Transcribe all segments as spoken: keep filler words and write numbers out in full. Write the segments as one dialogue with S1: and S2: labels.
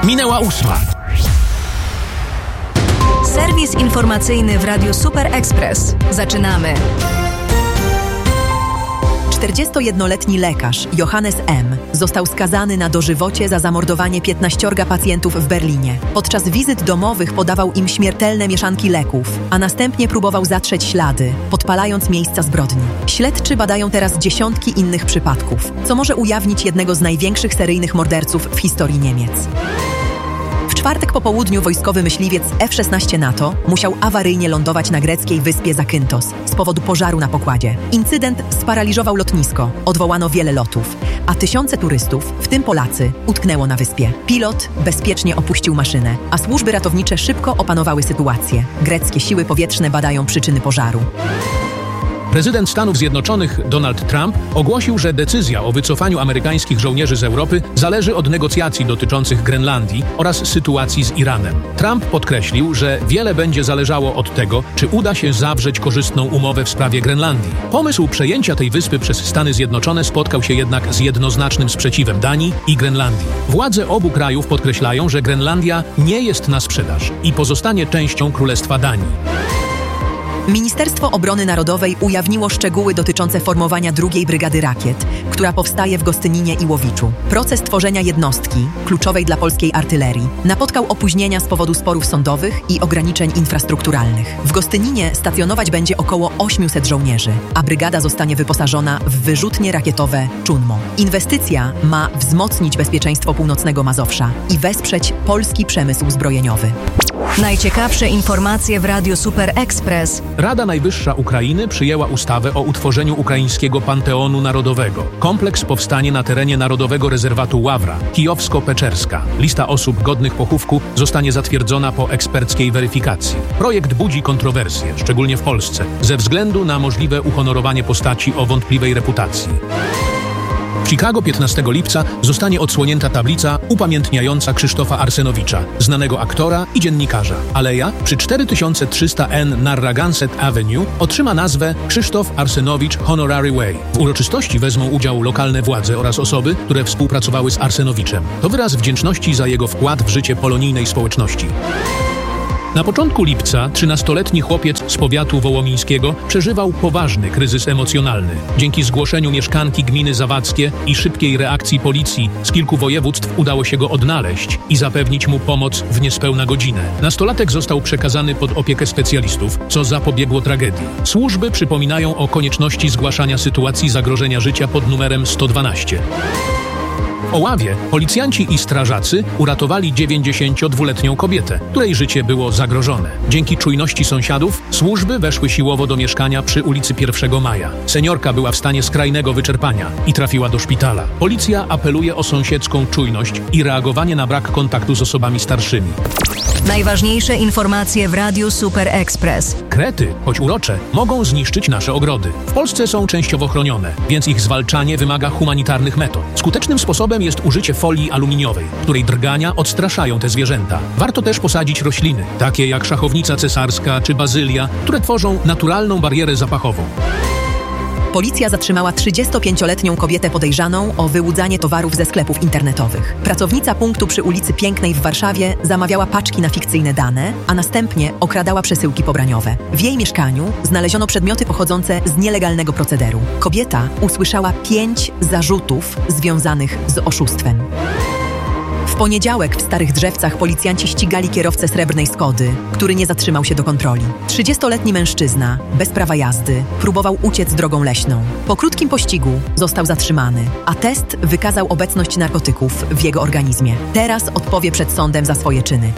S1: Minęła ósma.
S2: Serwis informacyjny w Radiu Super Express. Zaczynamy.
S3: czterdziestojednoletni lekarz Johannes M. został skazany na dożywocie za zamordowanie piętnaściorga pacjentów w Berlinie. Podczas wizyt domowych podawał im śmiertelne mieszanki leków, a następnie próbował zatrzeć ślady, podpalając miejsca zbrodni. Śledczy badają teraz dziesiątki innych przypadków, co może ujawnić jednego z największych seryjnych morderców w historii Niemiec. W czwartek po południu wojskowy myśliwiec F szesnaście NATO musiał awaryjnie lądować na greckiej wyspie Zakynthos z powodu pożaru na pokładzie. Incydent sparaliżował lotnisko, odwołano wiele lotów, a tysiące turystów, w tym Polacy, utknęło na wyspie. Pilot bezpiecznie opuścił maszynę, a służby ratownicze szybko opanowały sytuację. Greckie siły powietrzne badają przyczyny pożaru.
S1: Prezydent Stanów Zjednoczonych Donald Trump ogłosił, że decyzja o wycofaniu amerykańskich żołnierzy z Europy zależy od negocjacji dotyczących Grenlandii oraz sytuacji z Iranem. Trump podkreślił, że wiele będzie zależało od tego, czy uda się zawrzeć korzystną umowę w sprawie Grenlandii. Pomysł przejęcia tej wyspy przez Stany Zjednoczone spotkał się jednak z jednoznacznym sprzeciwem Danii i Grenlandii. Władze obu krajów podkreślają, że Grenlandia nie jest na sprzedaż i pozostanie częścią Królestwa Danii.
S3: Ministerstwo Obrony Narodowej ujawniło szczegóły dotyczące formowania drugiej brygady rakiet, która powstaje w Gostyninie i Łowiczu. Proces tworzenia jednostki, kluczowej dla polskiej artylerii, napotkał opóźnienia z powodu sporów sądowych i ograniczeń infrastrukturalnych. W Gostyninie stacjonować będzie około osiemset żołnierzy, a brygada zostanie wyposażona w wyrzutnie rakietowe Chunmo. Inwestycja ma wzmocnić bezpieczeństwo północnego Mazowsza i wesprzeć polski przemysł zbrojeniowy.
S2: Najciekawsze informacje w Radiu Super Express.
S1: Rada Najwyższa Ukrainy przyjęła ustawę o utworzeniu ukraińskiego Panteonu Narodowego. Kompleks powstanie na terenie Narodowego Rezerwatu Ławra, Kijowsko-Peczerska. Lista osób godnych pochówku zostanie zatwierdzona po eksperckiej weryfikacji. Projekt budzi kontrowersje, szczególnie w Polsce, ze względu na możliwe uhonorowanie postaci o wątpliwej reputacji. W Chicago piętnastego lipca zostanie odsłonięta tablica upamiętniająca Krzysztofa Arsenowicza, znanego aktora i dziennikarza. Aleja przy cztery tysiące trzysta N Narragansett Avenue otrzyma nazwę Krzysztof Arsenowicz Honorary Way. W uroczystości wezmą udział lokalne władze oraz osoby, które współpracowały z Arsenowiczem. To wyraz wdzięczności za jego wkład w życie polonijnej społeczności. Na początku lipca trzynastoletni chłopiec z powiatu wołomińskiego przeżywał poważny kryzys emocjonalny. Dzięki zgłoszeniu mieszkanki gminy Zawadzkie i szybkiej reakcji policji z kilku województw udało się go odnaleźć i zapewnić mu pomoc w niespełna godzinę. Nastolatek został przekazany pod opiekę specjalistów, co zapobiegło tragedii. Służby przypominają o konieczności zgłaszania sytuacji zagrożenia życia pod numerem sto dwanaście. W Oławie policjanci i strażacy uratowali dziewięćdziesięciodwuletnią kobietę, której życie było zagrożone. Dzięki czujności sąsiadów służby weszły siłowo do mieszkania przy ulicy pierwszego maja. Seniorka była w stanie skrajnego wyczerpania i trafiła do szpitala. Policja apeluje o sąsiedzką czujność i reagowanie na brak kontaktu z osobami starszymi.
S2: Najważniejsze informacje w Radiu Super Express.
S1: Krety, choć urocze, mogą zniszczyć nasze ogrody. W Polsce są częściowo chronione, więc ich zwalczanie wymaga humanitarnych metod. Skutecznym sposobem jest użycie folii aluminiowej, której drgania odstraszają te zwierzęta. Warto też posadzić rośliny, takie jak szachownica cesarska czy bazylia, które tworzą naturalną barierę zapachową.
S3: Policja zatrzymała trzydziestopięcioletnią kobietę podejrzaną o wyłudzanie towarów ze sklepów internetowych. Pracownica punktu przy ulicy Pięknej w Warszawie zamawiała paczki na fikcyjne dane, a następnie okradała przesyłki pobraniowe. W jej mieszkaniu znaleziono przedmioty pochodzące z nielegalnego procederu. Kobieta usłyszała pięć zarzutów związanych z oszustwem. W poniedziałek w Starych Drzewcach policjanci ścigali kierowcę srebrnej Skody, który nie zatrzymał się do kontroli. trzydziestoletni mężczyzna, bez prawa jazdy, próbował uciec drogą leśną. Po krótkim pościgu został zatrzymany, a test wykazał obecność narkotyków w jego organizmie. Teraz odpowie przed sądem za swoje czyny.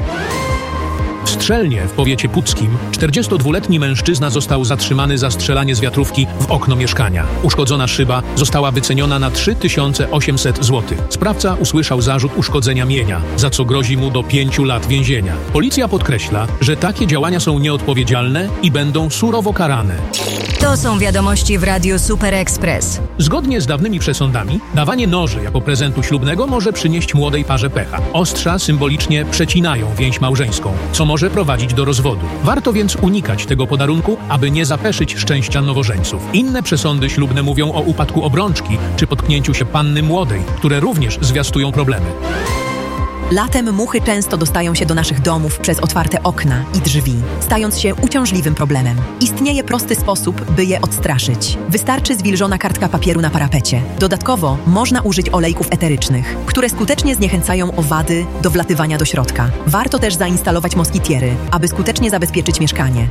S1: W Strzelnie w powiecie puckim czterdziestodwuletni mężczyzna został zatrzymany za strzelanie z wiatrówki w okno mieszkania. Uszkodzona szyba została wyceniona na trzy tysiące osiemset złotych. Sprawca usłyszał zarzut uszkodzenia mienia, za co grozi mu do pięciu lat więzienia. Policja podkreśla, że takie działania są nieodpowiedzialne i będą surowo karane.
S2: To są wiadomości w Radiu Super Express.
S1: Zgodnie z dawnymi przesądami, dawanie noży jako prezentu ślubnego może przynieść młodej parze pecha. Ostrza symbolicznie przecinają więź małżeńską, co może prowadzić do rozwodu. Warto więc unikać tego podarunku, aby nie zapeszyć szczęścia nowożeńców. Inne przesądy ślubne mówią o upadku obrączki czy potknięciu się panny młodej, które również zwiastują problemy.
S3: Latem muchy często dostają się do naszych domów przez otwarte okna i drzwi, stając się uciążliwym problemem. Istnieje prosty sposób, by je odstraszyć. Wystarczy zwilżona kartka papieru na parapecie. Dodatkowo można użyć olejków eterycznych, które skutecznie zniechęcają owady do wlatywania do środka. Warto też zainstalować moskitiery, aby skutecznie zabezpieczyć mieszkanie.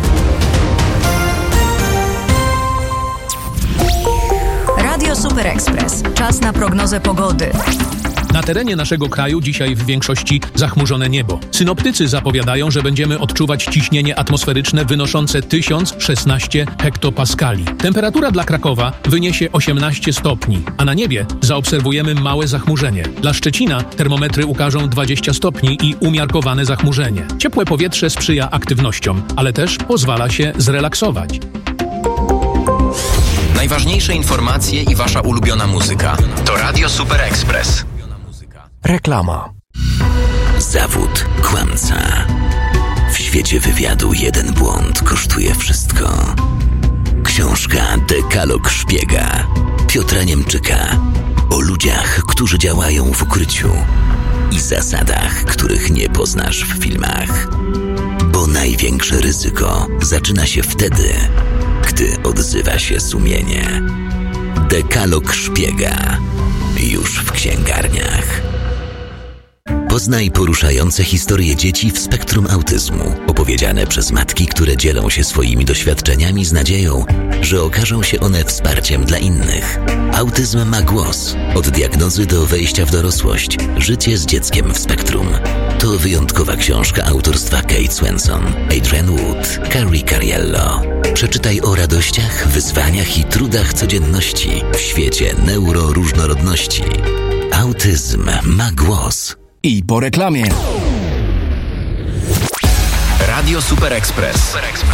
S2: Radio Super Express. Czas na prognozę pogody.
S1: Na terenie naszego kraju dzisiaj w większości zachmurzone niebo. Synoptycy zapowiadają, że będziemy odczuwać ciśnienie atmosferyczne wynoszące tysiąc szesnaście hektopaskali. Temperatura dla Krakowa wyniesie osiemnaście stopni, a na niebie zaobserwujemy małe zachmurzenie. Dla Szczecina termometry ukażą dwadzieścia stopni i umiarkowane zachmurzenie. Ciepłe powietrze sprzyja aktywnościom, ale też pozwala się zrelaksować.
S4: Najważniejsze informacje i wasza ulubiona muzyka to Radio Super Express.
S5: Reklama.
S6: Zawód kłamca. W świecie wywiadu jeden błąd kosztuje wszystko. Książka Dekalog Szpiega Piotra Niemczyka o ludziach, którzy działają w ukryciu i zasadach, których nie poznasz w filmach. Bo największe ryzyko zaczyna się wtedy, gdy odzywa się sumienie. Dekalog Szpiega już w księgarniach. Poznaj poruszające historie dzieci w spektrum autyzmu, opowiedziane przez matki, które dzielą się swoimi doświadczeniami z nadzieją, że okażą się one wsparciem dla innych. Autyzm ma głos. Od diagnozy do wejścia w dorosłość. Życie z dzieckiem w spektrum. To wyjątkowa książka autorstwa Kate Swenson, Adrian Wood, Carrie Cariello. Przeczytaj o radościach, wyzwaniach i trudach codzienności w świecie neuroróżnorodności. Autyzm ma głos.
S5: I po reklamie.
S4: Radio Super Express.